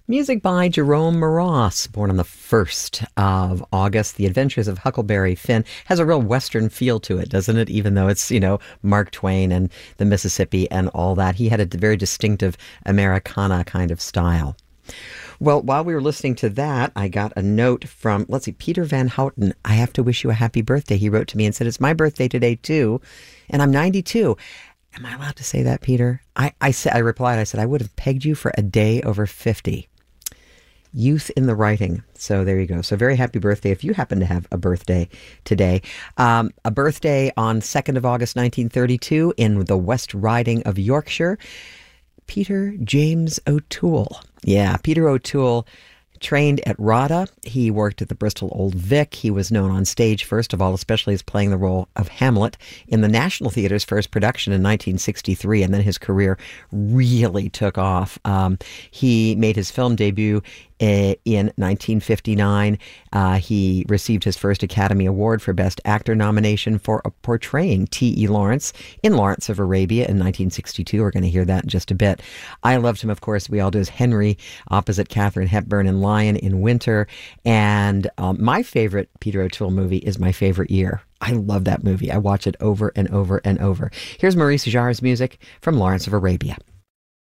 Music by Jerome Moross, born on the 1st of August. The Adventures of Huckleberry Finn has a real Western feel to it, doesn't it? Even though it's, Mark Twain and the Mississippi and all that. He had a very distinctive Americana kind of style. Well, while we were listening to that, I got a note from, Peter Van Houten. I have to wish you a happy birthday. He wrote to me and said, it's my birthday today, too, and I'm 92. Am I allowed to say that, Peter? I replied, I would have pegged you for a day over 50. Youth in the writing. So there you go. So very happy birthday if you happen to have a birthday today. A birthday on 2nd of August 1932 in the West Riding of Yorkshire. Peter James O'Toole. Yeah, Peter O'Toole trained at RADA. He worked at the Bristol Old Vic. He was known on stage, first of all, especially as playing the role of Hamlet in the National Theatre's first production in 1963, and then his career really took off. He made his film debut in 1959. He received his first Academy Award for Best Actor nomination for portraying T.E. Lawrence in Lawrence of Arabia in 1962. We're going to hear that in just a bit. I loved him, of course, we all do, as Henry opposite Katharine Hepburn in Lion in Winter. And my favorite Peter O'Toole movie is My Favorite Year. I love that movie. I watch it over and over and over. Here's Maurice Jarre's music from Lawrence of Arabia.